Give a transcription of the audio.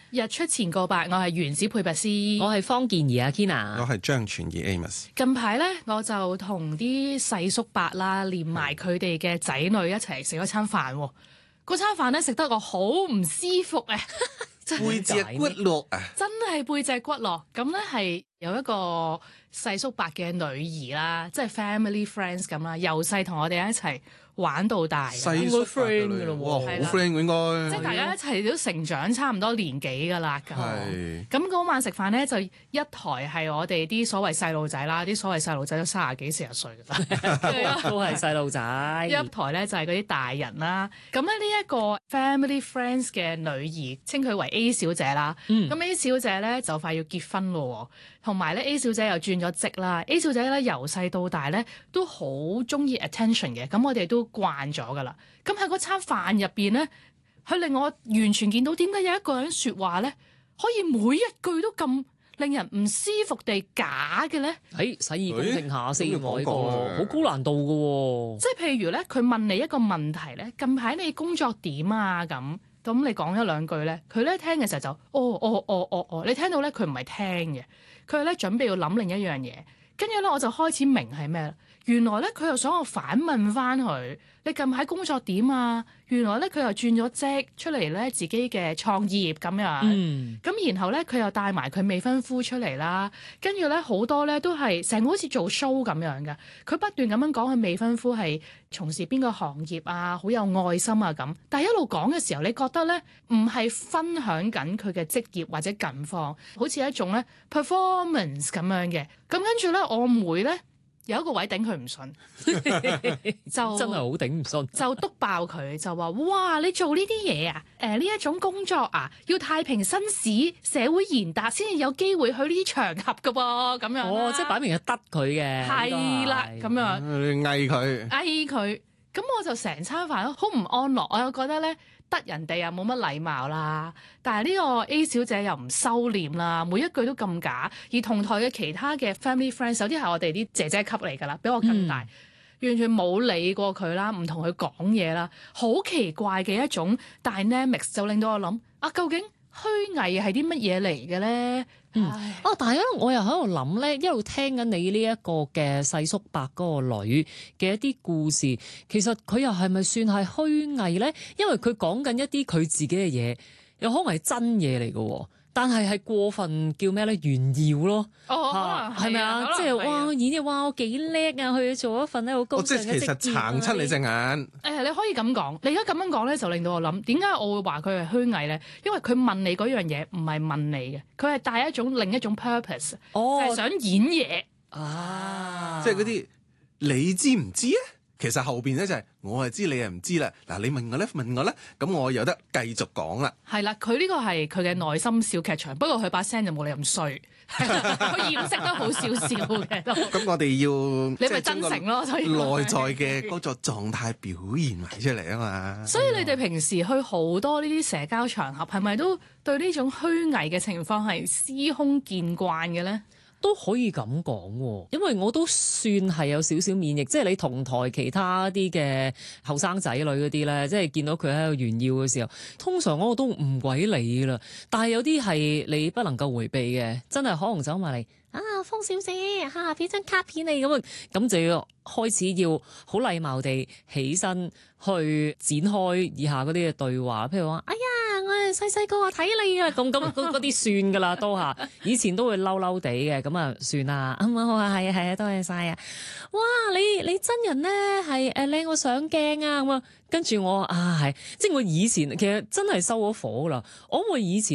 日出前告白，我係原子佩拔斯， 我係方健儀阿 Kina， 我係張傳義 Amos。 近排咧，我就同啲細叔伯啦，連埋佢哋嘅仔女一齊食咗餐飯喎。嗰餐飯咧食得我好唔舒服啊！ 背脊骨落啊！ 真係背脊骨落。咁咧係有一個細叔伯嘅女兒啦，即係 family friends 咁啦，由細同我哋一齊玩到大， 細叔 friend 㗎咯喎，好 friend 應該。 即係大家一齊都成長差唔多年紀㗎啦。 係。 咁嗰晚食飯咧，就一台係我哋啲所謂細路仔啦，啲所謂細路仔都30幾40歲㗎啦， 都係細路仔。 一台咧就係嗰啲大人啦。咁咧呢一個 family friends 嘅女兒，稱佢為 A 小姐啦。咁 A 小姐咧就快要結婚咯，同埋咧 A 小姐又轉咗職啦。A 小姐咧由細到大咧都好中意 attention 嘅，咁我哋都慣咗噶啦。咁喺嗰餐飯入邊咧，佢令我完全見到點解有一個人説話咧，可以每一句都咁令人唔舒服地假嘅咧？ 洗耳恭聽下先，我呢個好高難度嘅喎。 即係譬如咧，佢問你一個問題咧，近排你工作點啊咁？咁你講一兩句咧，佢咧聽嘅時候就哦，你聽到咧佢唔係聽嘅，佢係咧準備要諗另一樣嘢，跟住咧我就開始明係咩啦。原來咧佢又想我反問翻佢，你近排工作點啊？原來咧佢又轉咗職出嚟咧自己嘅創業咁樣，咁然後咧佢又帶埋佢未婚夫出嚟啦，跟住咧好多咧都係成個好似做 show 咁樣嘅，佢不斷咁樣講佢未婚夫係從事邊個行業啊，好有愛心啊咁，但係一路講嘅時候，你覺得咧唔係分享緊佢嘅職業或者近況，好似一種咧 performance 咁樣嘅，咁跟住咧我妹咧。有一個位頂佢唔順，就真係好頂唔順， 就督爆佢，就話：哇！你做呢啲嘢啊，呢一種工作啊，要太平紳士、社會賢達先至有機會去呢啲場合㗎噃，咁樣。 即係擺明係得佢嘅。 係啦，咁樣。 你翳佢。 翳佢，咁我就成餐飯都好唔安樂，我又覺得咧。得人哋又冇乜禮貌啦，但係呢個 A 小姐又唔收斂啦，每一句都咁假，而同台嘅其他嘅 family friends 有啲係我哋啲姐姐級嚟㗎啦，比我更大，完全冇理過佢啦，唔同佢講嘢啦，好奇怪嘅一種 dynamics 就令到我諗啊，究竟虛偽係啲乜嘢嚟嘅咧？ 但係咧，我又喺度諗咧，一路聽緊你呢一個嘅細叔伯嗰個女嘅一啲故事，其實佢又係咪算係虛偽咧？因為佢講緊一啲佢自己嘅嘢，有可能係真嘢嚟嘅，但係過分叫咩咧？炫耀咯，係咪啊？即係哇，演嘢哇，我幾叻啊！去做一份咧好高尚嘅職業。 即係其實撐出你隻眼。 你可以咁講，你而家咁樣講咧，就令到我諗點解我會話佢係虛偽咧？因為佢問你嗰樣嘢唔係問你嘅，佢係帶另一種 purpose，就係想演嘢啊！ 即係嗰啲你知唔知啊？其實後邊咧就係我係知你係唔知啦。嗱，你問我咧，咁我有得繼續講啦。 係啦，佢呢個係佢嘅內心小劇場，不過佢把聲就冇你咁衰，佢掩飾得好少少嘅都。 咁我哋要你咪真誠咯，所以內在嘅嗰個狀態表現埋出嚟啊嘛。 所以你哋平時去好多呢啲社交場合，係咪都對呢種虛偽嘅情況係司空見慣嘅咧？ 都可以咁講喎，因為我都算係有少少免疫，即係你同台其他啲嘅後生仔女嗰啲咧，即係見到佢喺度炫耀嘅時候，通常我都唔鬼理啦。但係有啲係你不能夠迴避嘅，真係可能走埋嚟啊，方小姐嚇俾張卡片你咁啊，咁就要開始要好禮貌地起身去展開以下嗰啲嘅對話，譬如話：哎呀，我係細個睇你啊，咁嗰啲算噶啦，都嚇。以前都會嬲嬲地嘅，咁啊算啦。好啊，係啊，多謝晒啊！哇，你真人咧係靚過上鏡啊咁啊！跟住我係，即係我以前其實真係收咗火啦。我以前